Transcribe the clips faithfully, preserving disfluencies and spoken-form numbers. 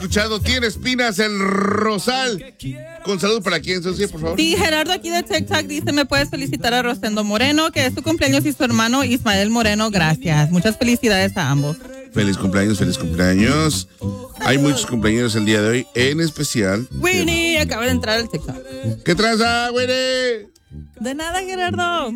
escuchado Tiene Espinas el Rosal. Con salud para quién, Susi, por favor. Sí, Gerardo aquí de TikTok dice, me puedes felicitar a Rosendo Moreno, que es su cumpleaños, y su hermano Ismael Moreno. Gracias. Muchas felicidades a ambos. Feliz cumpleaños, feliz cumpleaños. Hay muchos cumpleaños el día de hoy, en especial. Winnie acaba de entrar al TikTok. ¿Qué traza, Winnie? De nada, Gerardo.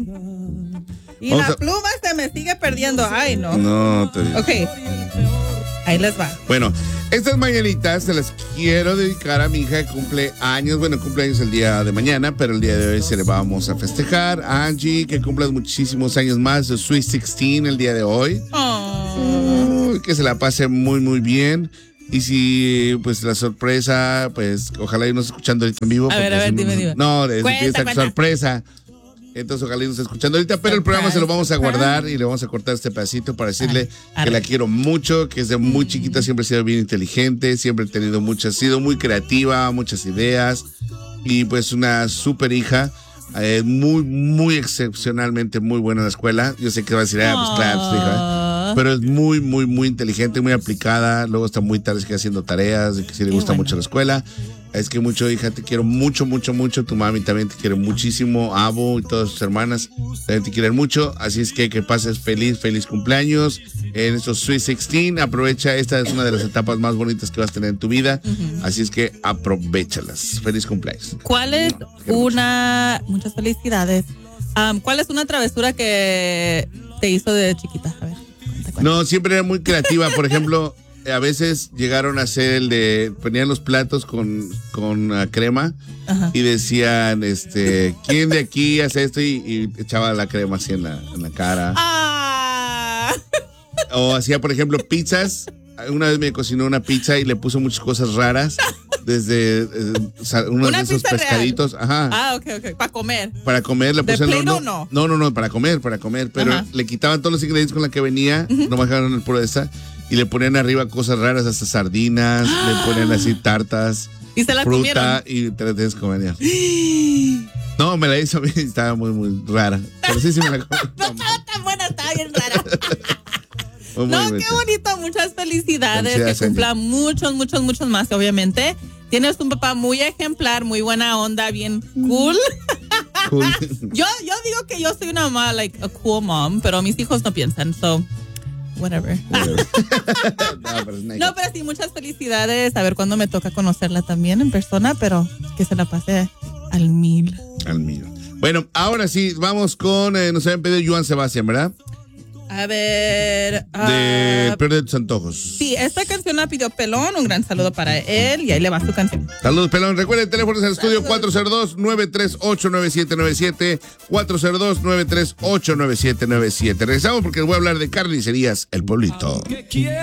Y Vamos la a... pluma se me sigue perdiendo. Ay, no. No, te digo. Ok. Ahí les va. Bueno, estas mañanitas se las quiero dedicar a mi hija que cumple años. Bueno, cumple años el día de mañana, pero el día de hoy se le vamos a festejar. Angie, que cumpla muchísimos años más, de Sweet dieciséis el día de hoy. Oh. Uh, que se la pase muy, muy bien. Y si, pues, la sorpresa, pues, ojalá y nos escuchando ahorita en vivo. A ver, a ver, si dime, no, dime. No, es Cuenta, esta cuenta. sorpresa. Entonces, ojalá y nos esté escuchando ahorita, pero el programa se lo vamos a guardar y le vamos a cortar este pedacito para decirle Arre, que la arre. quiero mucho, que desde muy chiquita siempre ha sido bien inteligente, siempre ha tenido muchas, ha sido muy creativa, muchas ideas y pues una súper hija, eh, muy, muy excepcionalmente muy buena en la escuela. Yo sé que va a decir, ah, pues claro, pues, hija, pero es muy, muy, muy inteligente, muy aplicada. Luego está muy tarde que haciendo tareas, que sí le Qué gusta bueno. mucho la escuela. Es que mucho, hija, te quiero mucho, mucho, mucho. Tu mami también te quiere muchísimo. Abo y todas sus hermanas también te quieren mucho. Así es que que pases feliz, feliz cumpleaños en estos Sweet dieciséis. Aprovecha, esta es una de las etapas más bonitas que vas a tener en tu vida. Uh-huh. Así es que aprovechalas. Feliz cumpleaños. ¿Cuál es una... Mucho. Muchas felicidades. Um, ¿Cuál es una travesura que te hizo de chiquita? A ver, cuenta, cuenta. No, siempre era muy creativa. Por ejemplo... A veces llegaron a hacer el de, ponían los platos con, con uh, crema. Ajá. Y decían, este, ¿quién de aquí hace esto? Y, y echaba la crema así en la, en la cara. Ah. O hacía, por ejemplo, pizzas. Una vez me cocinó una pizza y le puso muchas cosas raras. Desde eh, unos ¿Una de esos pizza pescaditos. Real? Ajá. Ah, ok, ok. Para comer. Para comer, le puse ¿De no, no, no, no, no, para comer, para comer. Pero ajá. Le quitaban todos los ingredientes con la que venía, uh-huh. No bajaron el puro de esa. Y le ponían arriba cosas raras, hasta sardinas, ¡ah! Le ponían así tartas. ¿Y se la fruta, comieron? Y te la tienes que comer. No, me la hizo a mí, estaba muy, muy rara. Pero sí, sí me la comí. No estaba tan buena, estaba bien rara. Muy no, muy qué bonito, muchas felicidades. felicidades que cumpla Angie. muchos, muchos, muchos más, obviamente. Tienes un papá muy ejemplar, muy buena onda, bien cool. Cool. yo, yo digo que yo soy una mamá, like a cool mom, pero mis hijos no piensan, so... Whatever. Whatever. no, pero no, pero sí, muchas felicidades. A ver cuándo me toca conocerla también en persona, pero que se la pase al mil. Al mil. Bueno, ahora sí, vamos con, eh, nos habían pedido Joan Sebastián, ¿verdad? A ver. De uh, Peor de tus Antojos. Sí, esta canción la pidió Pelón. Un gran saludo para él y ahí le va su canción. Saludos, Pelón. Recuerden, el teléfono es al estudio cuatro cero dos, nueve tres ocho, nueve siete nueve siete. cuatro cero dos, nueve tres ocho, nueve siete nueve siete. Regresamos porque les voy a hablar de Carnicerías El Pueblito.